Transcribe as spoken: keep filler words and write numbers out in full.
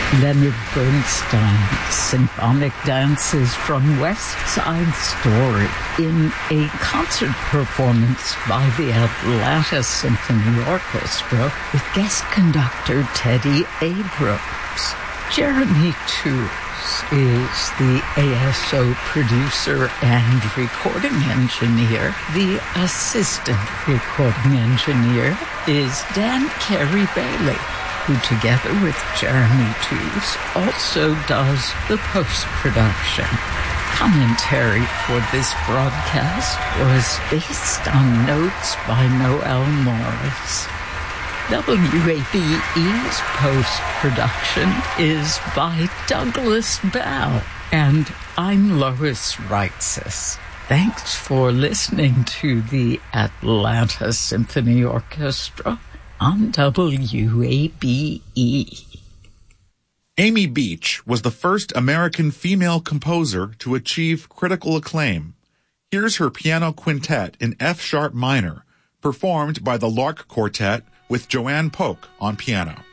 Leonard Bernstein's Symphonic Dances from West Side Story in a concert performance by the Atlanta Symphony Orchestra with guest conductor Teddy Abrams. Jeremy Tools is the A S O producer and recording engineer. The assistant recording engineer is Dan Carey Bailey, who together with Jeremy Tools also does the post-production. Commentary for this broadcast was based on notes by Noel Morris. W A B E's post-production is by Douglas Bell, and I'm Lois Reitzes. Thanks for listening to the Atlanta Symphony Orchestra on W A B E. Amy Beach was the first American female composer to achieve critical acclaim. Here's her piano quintet in F-sharp minor, performed by the Lark Quartet with Joanne Polk on piano.